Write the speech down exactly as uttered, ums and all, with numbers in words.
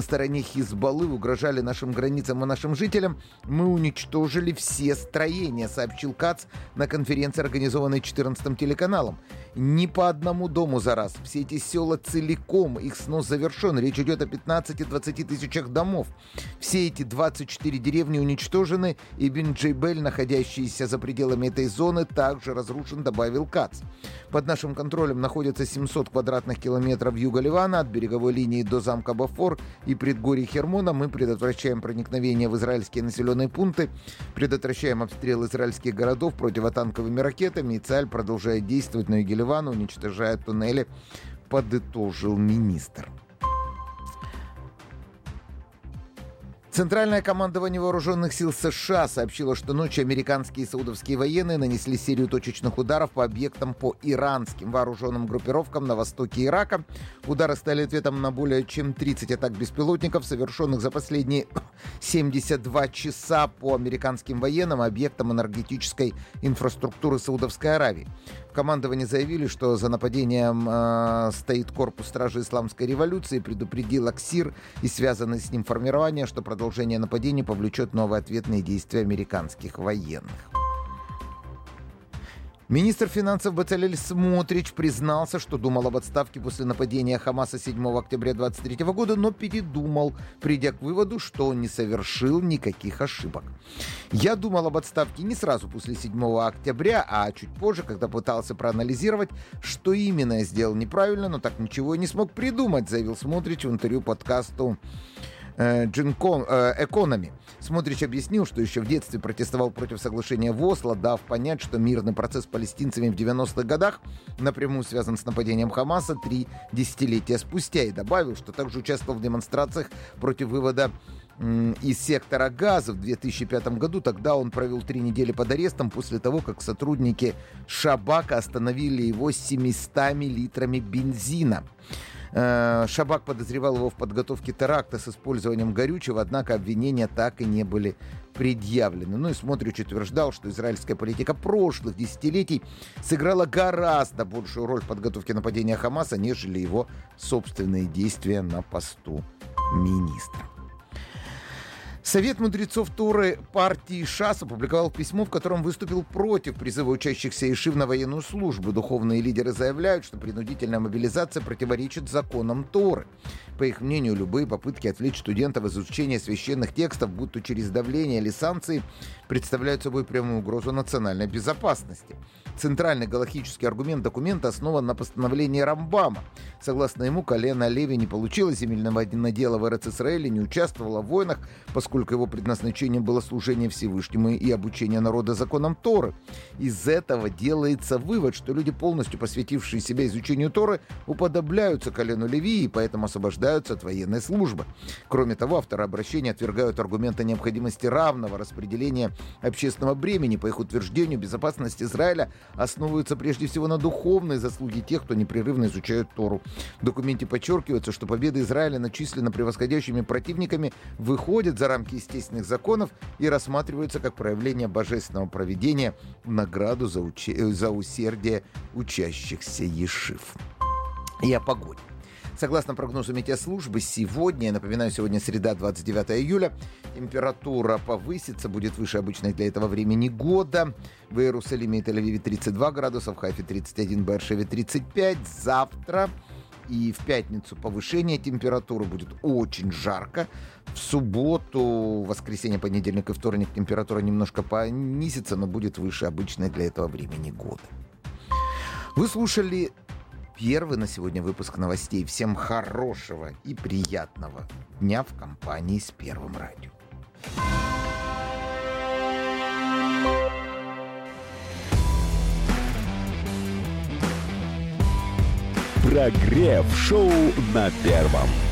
стороне Хизбаллы угрожали нашим границам и нашим жителям, мы уничтожили все строения, сообщил Кац на конференции, организованной четырнадцатым телеканалом. Не по одному дому за раз. Все эти села целиком, их снос завершен. Речь идет о пятнадцати-двадцати тысячах домов. Все эти двадцать четыре деревни уничтожены, и Бин-Джейбель, находящийся за пределами этой зоны, также разрушен, добавил Кац. Под нашим контролем находятся семьсот квадратных километров юга Ливана, от береговой линии до замка Бафор и предгорий Хермона. Мы предотвращаем проникновение в израильские населенные пункты, предотвращаем обстрел израильских городов противотанковыми ракетами, и Цааль продолжает действовать на юге Ливана, уничтожая туннели, подытожил министр. Центральное командование вооруженных сил США сообщило, что ночью американские и саудовские военные нанесли серию точечных ударов по объектам по иранским вооруженным группировкам на востоке Ирака. Удары стали ответом на более чем тридцать атак беспилотников, совершенных за последние семьдесят два часа по американским военным и объектам энергетической инфраструктуры Саудовской Аравии. В командовании заявили, что за нападением э, стоит корпус стражи исламской революции, предупредил АКСИР и связанные с ним формирования, что продолжение нападений повлечет новые ответные действия американских военных. Министр финансов Бецалель Смотрич признался, что думал об отставке после нападения Хамаса седьмого октября двадцать третьего года, но передумал, придя к выводу, что он не совершил никаких ошибок. «Я думал об отставке не сразу после седьмого октября, а чуть позже, когда пытался проанализировать, что именно я сделал неправильно, но так ничего и не смог придумать», заявил Смотрич в интервью подкасту «Экономи». Смотрич объяснил, что еще в детстве протестовал против соглашения в Осло, дав понять, что мирный процесс с палестинцами в девяностых годах напрямую связан с нападением Хамаса три десятилетия спустя, и добавил, что также участвовал в демонстрациях против вывода м, из сектора Газа в две тысячи пятом году. Тогда он провел три недели под арестом после того, как сотрудники Шабака остановили его с семьюстами литрами бензина. Шабак подозревал его в подготовке теракта с использованием горючего, однако обвинения так и не были предъявлены. Ну и Смотрич утверждал, что израильская политика прошлых десятилетий сыграла гораздо большую роль в подготовке нападения Хамаса, нежели его собственные действия на посту министра. Совет мудрецов Торы партии ШАС опубликовал письмо, в котором выступил против призыва учащихся ишив на военную службу. Духовные лидеры заявляют, что принудительная мобилизация противоречит законам Торы. По их мнению, любые попытки отвлечь студентов из изучения священных текстов, будь то через давление или санкции, представляют собой прямую угрозу национальной безопасности. Центральный галахический аргумент документа основан на постановлении Рамбама. Согласно ему, колено Леви не получило земельного надела в Эрец-Исраэле, не участвовало в войнах, поскольку его предназначением было служение Всевышнему и обучение народа законам Торы. Из этого делается вывод, что люди, полностью посвятившие себя изучению Торы, уподобляются колену Леви и поэтому освобождаются от военной службы. Кроме того, авторы обращения отвергают аргумент о необходимости равного распределения общественного бремени. По их утверждению, безопасность Израиля основывается прежде всего на духовной заслуге тех, кто непрерывно изучает Тору. В документе подчеркивается, что победы Израиля над численно превосходящими противниками выходят за рамки естественных законов и рассматриваются как проявление божественного провидения в награду за, уч... за усердие учащихся ешив. И о погоде. Согласно прогнозу метеослужбы, сегодня, я напоминаю, сегодня среда, двадцать девятого июля, температура повысится, будет выше обычной для этого времени года. В Иерусалиме и Тель-Авиве тридцать два градуса, в Хайфе тридцать один, в Беэр-Шеве тридцать пять. Завтра и в пятницу повышение температуры, будет очень жарко. В субботу, воскресенье, понедельник и вторник температура немножко понизится, но будет выше обычной для этого времени года. Вы слушали первый на сегодня выпуск новостей. Всем хорошего и приятного дня в компании с Первым радио. Прогрев шоу на Первом.